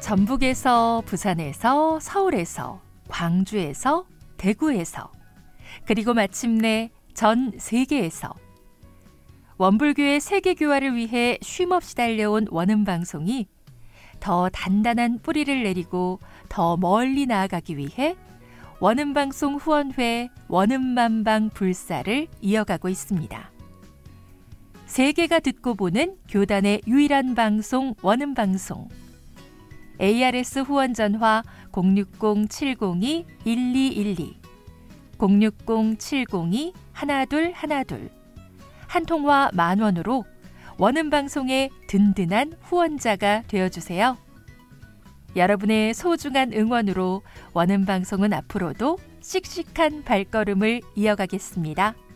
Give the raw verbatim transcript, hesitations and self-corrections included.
전북에서, 부산에서, 서울에서, 광주에서, 대구에서, 그리고 마침내 전 세계에서 원불교의 세계교화를 위해 쉼없이 달려온 원음방송이 더 단단한 뿌리를 내리고 더 멀리 나아가기 위해 원음방송 후원회 원음만방 불사를 이어가고 있습니다. 세계가 듣고 보는 교단의 유일한 방송 원음방송. 에이알에스 후원 전화 공육공 칠공이 일이일이, 공육공 칠공이 일이일이, 한 통화 만 원으로 원음방송의 든든한 후원자가 되어주세요. 여러분의 소중한 응원으로 원음방송은 앞으로도 씩씩한 발걸음을 이어가겠습니다.